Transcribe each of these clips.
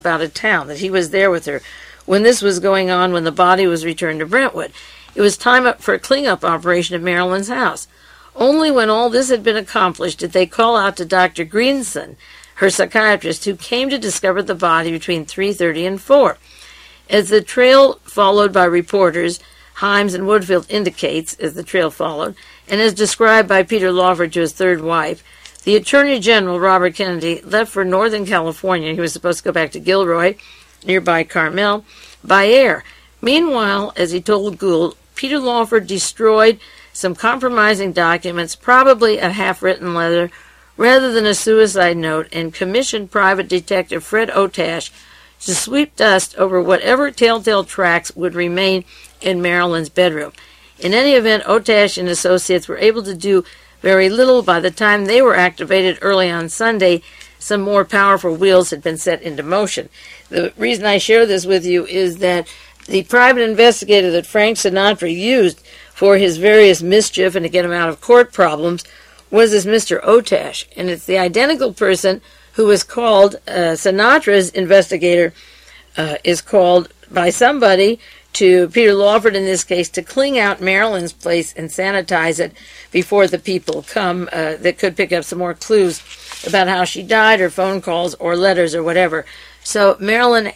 out of town, that he was there with her when this was going on, when the body was returned to Brentwood. It was time up for a cleanup operation at Marilyn's house. Only when all this had been accomplished did they call out to Dr. Greenson, her psychiatrist, who came to discover the body between 3:30 and 4. As the trail followed by reporters, Himes and Woodfield indicates, as the trail followed, and as described by Peter Lawford to his third wife, the Attorney General, Robert Kennedy, left for Northern California. He was supposed to go back to Gilroy, nearby Carmel, by air. Meanwhile, as he told Gould, Peter Lawford destroyed some compromising documents, probably a half-written letter, rather than a suicide note, and commissioned Private Detective Fred Otash to sweep dust over whatever telltale tracks would remain in Marilyn's bedroom. In any event, Otash and associates were able to do very little. By the time they were activated early on Sunday, some more powerful wheels had been set into motion. The reason I share this with you is that the private investigator that Frank Sinatra used for his various mischief and to get him out of court problems was this Mr. Otash. And it's the identical person who was called, Sinatra's investigator is called by somebody to Peter Lawford in this case to clean out Marilyn's place and sanitize it before the people come that could pick up some more clues about how she died, or phone calls or letters or whatever. So Marilyn's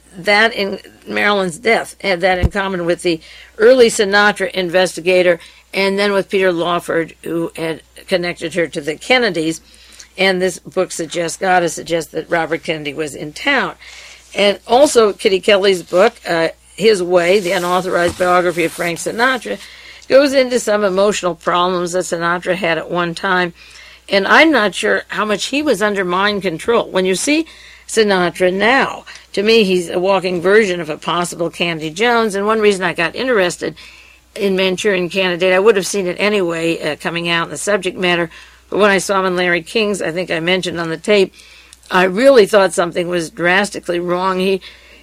death had that in common with the early Sinatra investigator and then with Peter Lawford, who had connected her to the Kennedys. And this book suggests that Robert Kennedy was in town. And also Kitty Kelly's book, His Way, the unauthorized biography of Frank Sinatra, goes into some emotional problems that Sinatra had at one time. And I'm not sure how much he was under mind control. When you see Sinatra now, to me, he's a walking version of a possible Candy Jones. And one reason I got interested in Manchurian Candidate, I would have seen it anyway coming out in the subject matter, but when I saw him in Larry King's, I think I mentioned on the tape, I really thought something was drastically wrong.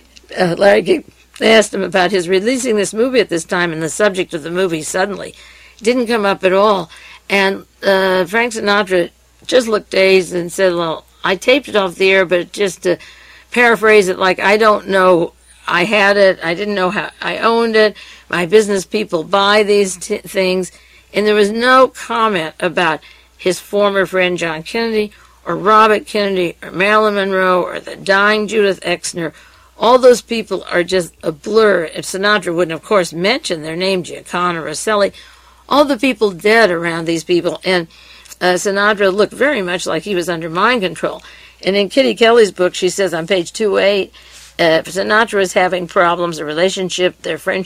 Larry King asked him about his releasing this movie at this time, and the subject of the movie suddenly didn't come up at all. And Frank Sinatra just looked dazed and said, well, I taped it off the air, but just to paraphrase it, like, I don't know, I had it, I didn't know how, I owned it, my business people buy these things, and there was no comment about his former friend John Kennedy, or Robert Kennedy, or Marilyn Monroe, or the dying Judith Exner. All those people are just a blur. If Sinatra wouldn't, of course, mention their name, Giancana, Rosselli, all the people dead around these people. And Sinatra looked very much like he was under mind control. And in Kitty Kelly's book, she says on page 208, Sinatra was having problems, a relationship,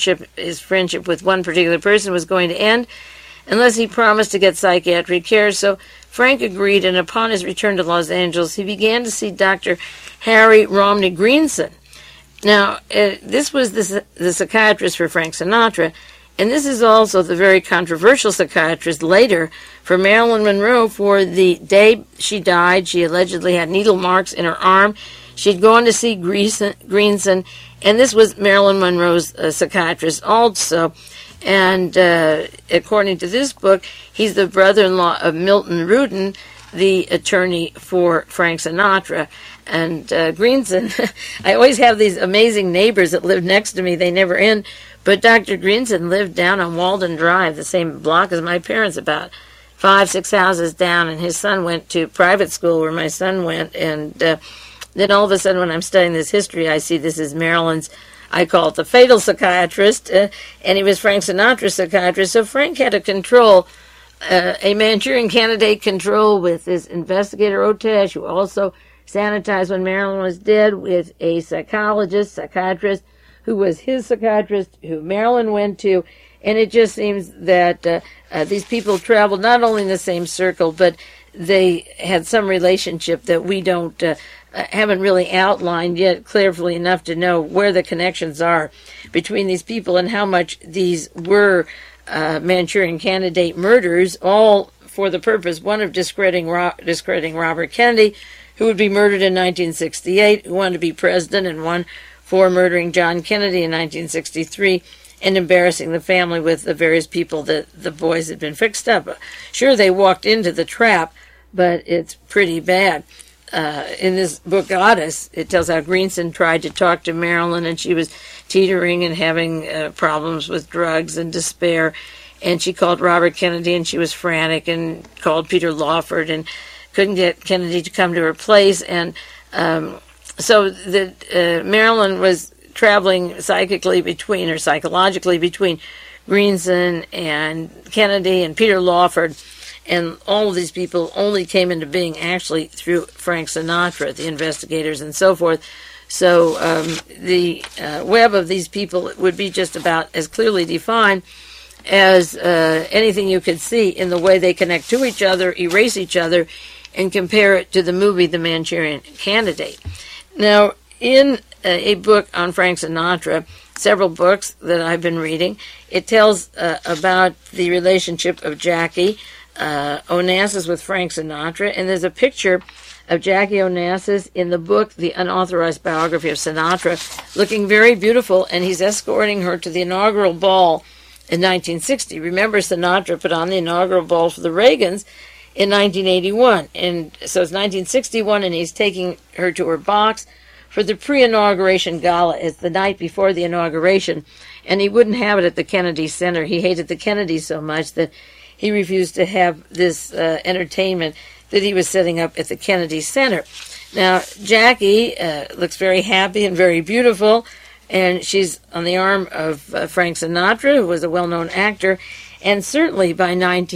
his friendship with one particular person was going to end unless he promised to get psychiatric care. So Frank agreed, and upon his return to Los Angeles, he began to see Dr. Harry Romney Greenson. Now, this was the psychiatrist for Frank Sinatra, and this is also the very controversial psychiatrist later for Marilyn Monroe. For the day she died, she allegedly had needle marks in her arm. She'd gone to see Greenson, and this was Marilyn Monroe's psychiatrist also. And according to this book, he's the brother-in-law of Milton Rudin, the attorney for Frank Sinatra. And Greenson, I always have these amazing neighbors that live next to me. They never end. But Dr. Greenson lived down on Walden Drive, the same block as my parents, about 5-6 houses down. And his son went to private school where my son went. And then all of a sudden, when I'm studying this history, I see this is Marilyn's, I call it the fatal psychiatrist, and he was Frank Sinatra's psychiatrist. So Frank had a control, a Manchurian Candidate control with his investigator Otash, who also sanitized when Marilyn was dead, with a psychiatrist, who was his psychiatrist, who Marilyn went to. And it just seems that these people traveled not only in the same circle, but they had some relationship that we haven't really outlined yet clearly enough to know where the connections are between these people and how much these were Manchurian Candidate murders, all for the purpose, one, of discrediting Robert Kennedy, who would be murdered in 1968, who wanted to be president, and one for murdering John Kennedy in 1963 and embarrassing the family with the various people that the boys had been fixed up. Sure, they walked into the trap, but it's pretty bad. in this book, Goddess, it tells how Greenson tried to talk to Marilyn, and she was teetering and having problems with drugs and despair. And she called Robert Kennedy, and she was frantic, and called Peter Lawford, and couldn't get Kennedy to come to her place. And so that Marilyn was traveling psychologically between Greenson and Kennedy and Peter Lawford. And all of these people only came into being actually through Frank Sinatra, the investigators and so forth. So the web of these people would be just about as clearly defined as anything you could see in the way they connect to each other, erase each other, and compare it to the movie The Manchurian Candidate. Now, in a book on Frank Sinatra, several books that I've been reading, it tells about the relationship of Jackie Onassis with Frank Sinatra, and there's a picture of Jackie Onassis in the book The Unauthorized Biography of Sinatra, looking very beautiful, and he's escorting her to the inaugural ball in 1960. Remember, Sinatra put on the inaugural ball for the Reagans in 1981, and so it's 1961, and he's taking her to her box for the pre-inauguration gala. It's the night before the inauguration, and he wouldn't have it at the Kennedy Center. He hated the Kennedys so much that he refused to have this entertainment that he was setting up at the Kennedy Center. Now, Jackie looks very happy and very beautiful, and she's on the arm of Frank Sinatra, who was a well-known actor, and certainly by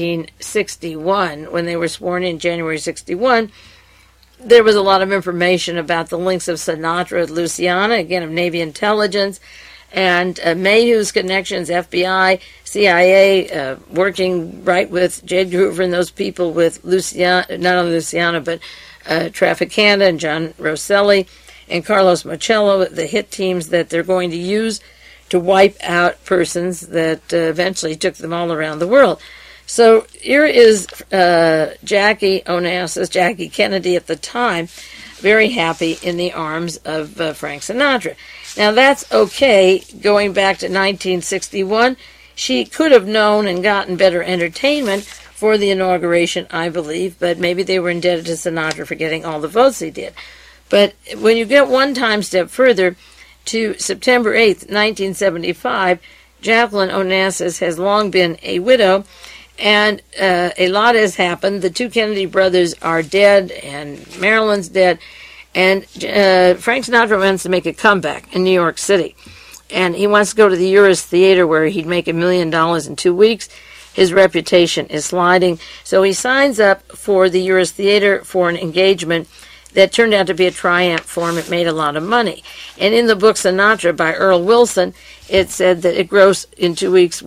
1961, when they were sworn in January 61, there was a lot of information about the links of Sinatra with Louisiana, again, of Navy intelligence, and Mayhew's connections, FBI, CIA, working right with J. Edgar Hoover and those people with Louisiana, not only Louisiana, but Trafficanda and John Rosselli and Carlos Marcello, the hit teams that they're going to use to wipe out persons that eventually took them all around the world. So here is Jackie Onassis, Jackie Kennedy at the time, very happy in the arms of Frank Sinatra. Now that's okay. Going back to 1961, she could have known and gotten better entertainment for the inauguration, I believe, but maybe they were indebted to Sinatra for getting all the votes he did. But when you get one time step further to September 8th, 1975, Jacqueline Onassis has long been a widow, and a lot has happened. The two Kennedy brothers are dead, and Marilyn's dead, and Frank Sinatra wants to make a comeback in New York City. And he wants to go to the Uris Theater where he'd make $1 million in 2 weeks. His reputation is sliding. So he signs up for the Uris Theater for an engagement that turned out to be a triumph for him. It made a lot of money. And in the book Sinatra by Earl Wilson, it said that it grossed in 2 weeks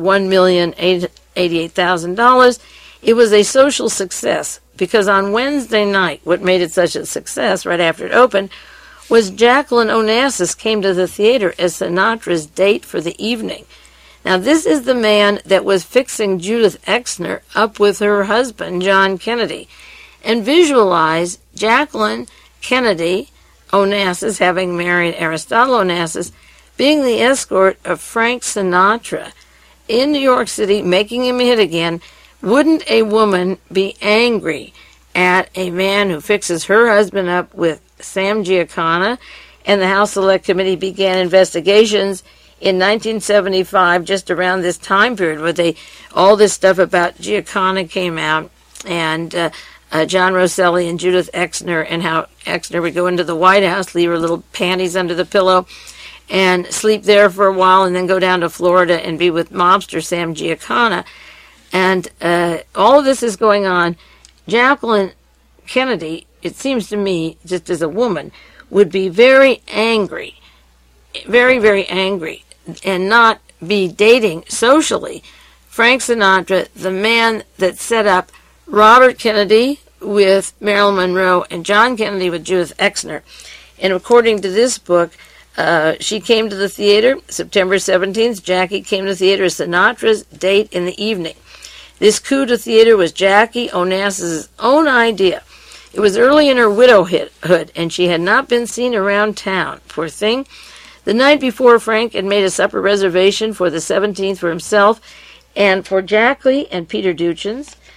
$1,088,000. It was a social success because on Wednesday night, what made it such a success right after it opened was Jacqueline Onassis came to the theater as Sinatra's date for the evening. Now, this is the man that was fixing Judith Exner up with her husband, John Kennedy. And visualize Jacqueline Kennedy Onassis, having married Aristotle Onassis, being the escort of Frank Sinatra in New York City, making him a hit again. Wouldn't a woman be angry at a man who fixes her husband up with Sam Giancana? And the House Select Committee began investigations in 1975, just around this time period, where all this stuff about Giancana came out, and John Rosselli and Judith Exner, and how Exner would go into the White House, leave her little panties under the pillow, and sleep there for a while, and then go down to Florida and be with mobster Sam Giancana. And all of this is going on. Jacqueline Kennedy, it seems to me, just as a woman, would be very angry, very, very angry, and not be dating socially Frank Sinatra, the man that set up Robert Kennedy with Marilyn Monroe and John Kennedy with Judith Exner. And according to this book, she came to the theater September 17th. Jackie came to the theater as Sinatra's date in the evening. This coup to theater was Jackie Onassis' own idea. It was early in her widowhood, and she had not been seen around town. Poor thing. The night before, Frank had made a supper reservation for the 17th for himself and for Jackie and Peter Duchens,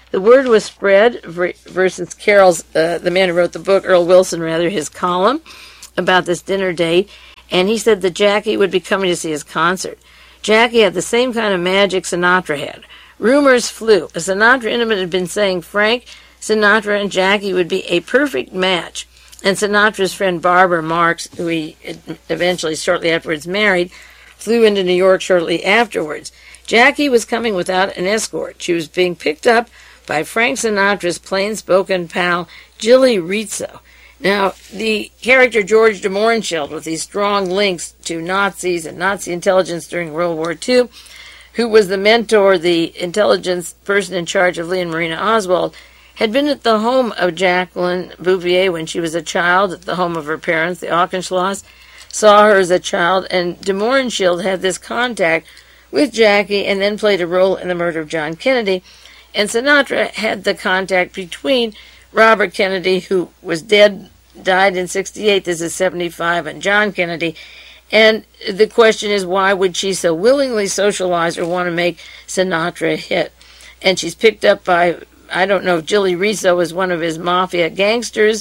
The word was spread versus Carroll's, the man who wrote the book, Earl Wilson, rather, his column about this dinner date, and he said that Jackie would be coming to see his concert. Jackie had the same kind of magic Sinatra had. Rumors flew. A Sinatra intimate had been saying Frank Sinatra and Jackie would be a perfect match. And Sinatra's friend Barbara Marx, who he eventually shortly afterwards married, flew into New York shortly afterwards. Jackie was coming without an escort. She was being picked up by Frank Sinatra's plain-spoken pal, Jilly Rizzo. Now, the character George de Mohrenschildt, with these strong links to Nazis and Nazi intelligence during World War II, who was the mentor, the intelligence person in charge of Lee and Marina Oswald, had been at the home of Jacqueline Bouvier when she was a child, at the home of her parents, the Auchenschloss, saw her as a child, and de Mohrenschildt had this contact with Jackie and then played a role in the murder of John Kennedy. And Sinatra had the contact between Robert Kennedy, who was dead, died in 1968, this is 1975, and John Kennedy. And the question is, why would she so willingly socialize or want to make Sinatra a hit? And she's picked up by, I don't know if Jilly Rizzo is one of his mafia gangsters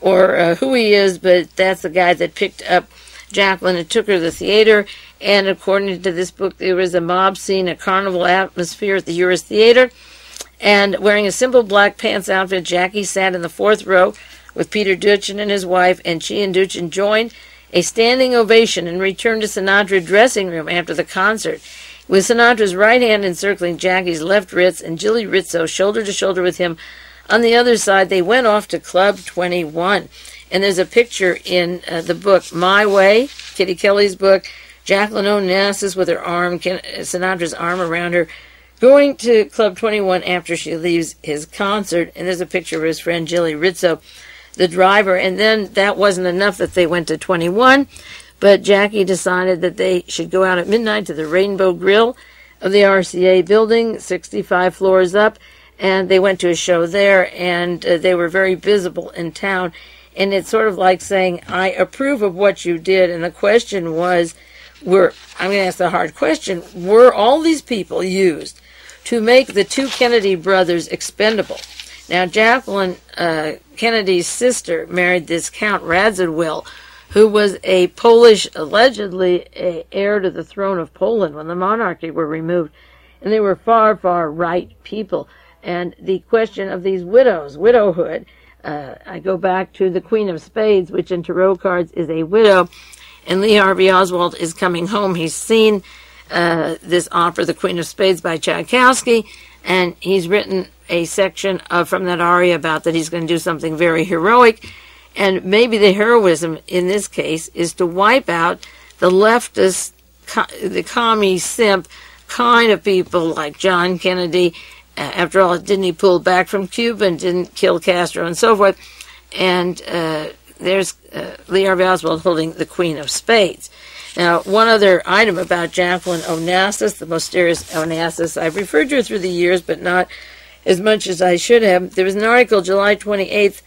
or who he is, but that's the guy that picked up Jacqueline and took her to the theater. And according to this book, there was a mob scene, a carnival atmosphere at the Uris Theater. And wearing a simple black pants outfit, Jackie sat in the fourth row with Peter Duchin and his wife, and she and Duchin joined a standing ovation and returned to Sinatra's dressing room after the concert, with Sinatra's right hand encircling Jackie's left wrist and Jilly Rizzo shoulder to shoulder with him on the other side. They went off to Club 21. And there's a picture in the book, My Way, Kitty Kelly's book, Jacqueline Onassis with her arm, Sinatra's arm around her, going to Club 21 after she leaves his concert, and there's a picture of his friend Jilly Rizzo, the driver. And then that wasn't enough that they went to 21, but Jackie decided that they should go out at midnight to the Rainbow Grill of the RCA building, 65 floors up, and they went to a show there, and they were very visible in town. And it's sort of like saying, I approve of what you did, and the question was, I'm going to ask the hard question, were all these people used to make the two Kennedy brothers expendable? Now, Jacqueline Kennedy's sister married this Count Radziwill, who was a Polish, allegedly heir to the throne of Poland when the monarchy were removed. And they were far, far right people. And the question of these widows, widowhood, I go back to the Queen of Spades, which in tarot cards is a widow. And Lee Harvey Oswald is coming home. He's seen this opera, The Queen of Spades by Tchaikovsky, and he's written a section from that aria about that he's going to do something very heroic. And maybe the heroism in this case is to wipe out the leftist, the commie simp kind of people like John Kennedy. After all, didn't he pull back from Cuba and didn't kill Castro and so forth? And there's Lee Harvey Oswald holding the Queen of Spades. Now, one other item about Jacqueline Onassis, the mysterious Onassis. I've referred to her through the years, but not as much as I should have. There was an article July 28th,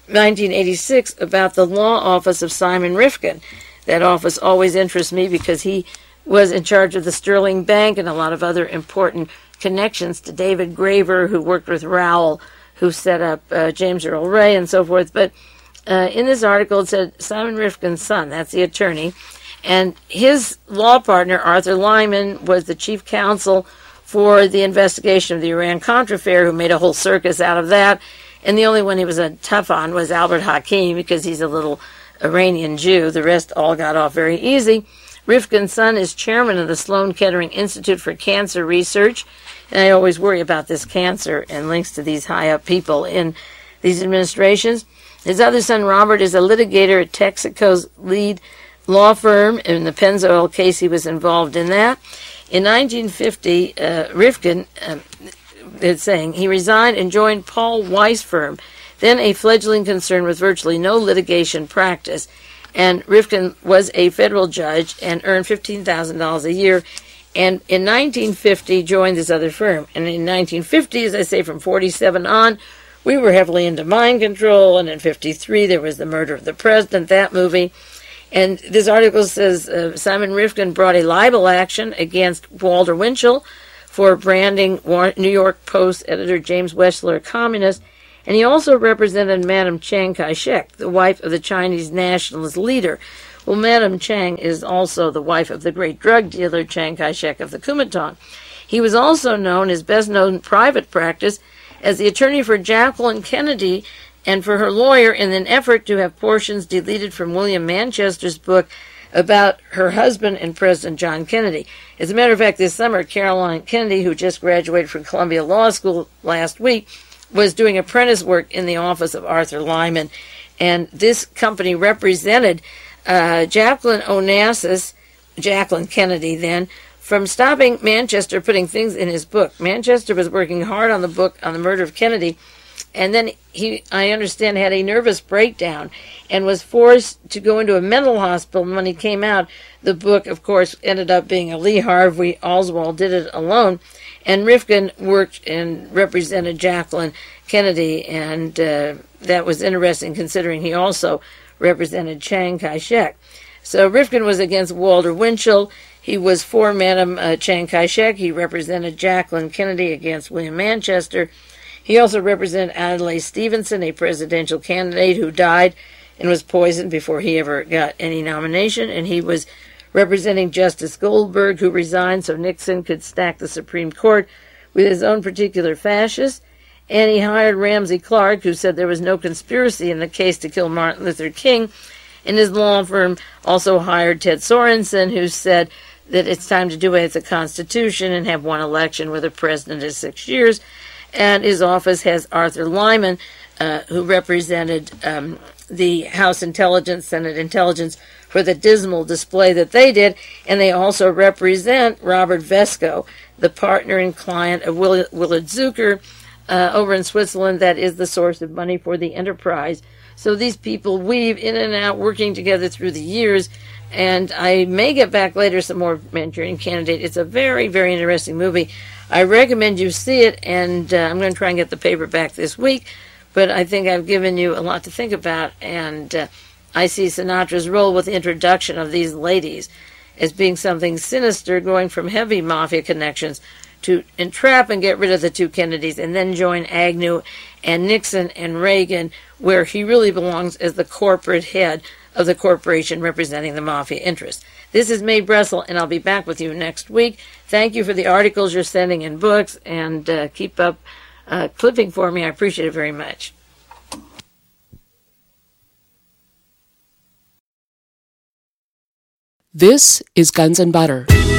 1986, about the law office of Simon Rifkin. That office always interests me because he was in charge of the Sterling Bank and a lot of other important connections to David Graver, who worked with Rowell, who set up James Earl Ray and so forth. But in this article, it said Simon Rifkin's son, that's the attorney, and his law partner, Arthur Lyman, was the chief counsel for the investigation of the Iran-Contra affair, who made a whole circus out of that. And the only one he was tough on was Albert Hakim, because he's a little Iranian Jew. The rest all got off very easy. Rifkin's son is chairman of the Sloan Kettering Institute for Cancer Research. And I always worry about this cancer and links to these high-up people in these administrations. His other son, Robert, is a litigator at Texaco's lead law firm. In the Pennzoil case, he was involved in that. In 1950, Rifkin, it's saying, he resigned and joined Paul Weiss firm, then a fledgling concern with virtually no litigation practice. And Rifkin was a federal judge and earned $15,000 a year. And in 1950, joined this other firm. And in 1950, as I say, from 47 on, we were heavily into mind control. And in 53, there was the murder of the president, that movie. And this article says Simon Rifkin brought a libel action against Walter Winchell for branding New York Post editor James Wechsler a communist, and he also represented Madame Chiang Kai-shek, the wife of the Chinese nationalist leader. Well, Madame Chiang is also the wife of the great drug dealer Chiang Kai-shek of the Kuomintang. He was also known, his best-known private practice, as the attorney for Jacqueline Kennedy and for her lawyer in an effort to have portions deleted from William Manchester's book about her husband and President John Kennedy. As a matter of fact, this summer, Caroline Kennedy, who just graduated from Columbia Law School last week, was doing apprentice work in the office of Arthur Lyman. And this company represented Jacqueline Onassis, Jacqueline Kennedy then, from stopping Manchester putting things in his book. Manchester was working hard on the book on the murder of Kennedy, and then he, I understand, had a nervous breakdown and was forced to go into a mental hospital. And when he came out, the book, of course, ended up being a Lee Harvey Oswald did it alone. And Rifkin worked and represented Jacqueline Kennedy, and that was interesting considering he also represented Chiang Kai-shek. So Rifkin was against Walter Winchell. He was for Madame Chiang Kai-shek. He represented Jacqueline Kennedy against William Manchester. He also represented Adlai Stevenson, a presidential candidate who died and was poisoned before he ever got any nomination. And he was representing Justice Goldberg, who resigned so Nixon could stack the Supreme Court with his own particular fascists. And he hired Ramsey Clark, who said there was no conspiracy in the case to kill Martin Luther King. And his law firm also hired Ted Sorensen, who said that it's time to do away with the Constitution and have one election where the president is 6 years. And his office has Arthur Lyman, who represented the House Intelligence, Senate Intelligence, for the dismal display that they did. And they also represent Robert Vesco, the partner and client of Willard Zucker over in Switzerland, that is the source of money for the enterprise. So these people weave in and out, working together through the years. And I may get back later some more Manchurian Candidate. It's a very, very interesting movie. I recommend you see it, and I'm going to try and get the paperback this week. But I think I've given you a lot to think about, and I see Sinatra's role with the introduction of these ladies as being something sinister, going from heavy mafia connections to entrap and get rid of the two Kennedys and then join Agnew and Nixon and Reagan, where he really belongs as the corporate head of the corporation representing the mafia interests. This is Mae Bressel, and I'll be back with you next week. Thank you for the articles you're sending in books, and keep up clipping for me. I appreciate it very much. This is Guns and Butter.